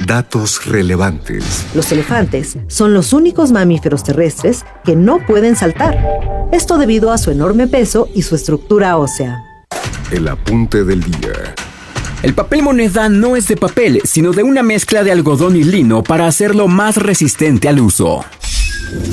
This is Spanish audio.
Datos relevantes. Los elefantes son los únicos mamíferos terrestres que no pueden saltar. Esto debido a su enorme peso y su estructura ósea. El apunte del día. El papel moneda no es de papel, sino de una mezcla de algodón y lino para hacerlo más resistente al uso.